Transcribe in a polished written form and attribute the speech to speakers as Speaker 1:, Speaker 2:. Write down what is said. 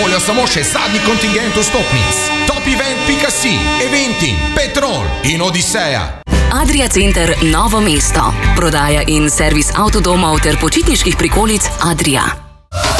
Speaker 1: voljo samo še zadnji kontingent vstopnic. Topevent.si, Eventim, Petrol in Odiseja.
Speaker 2: Adria Center Novo mesto. Prodaja in servis avtodomov ter počitniških prikolic Adria.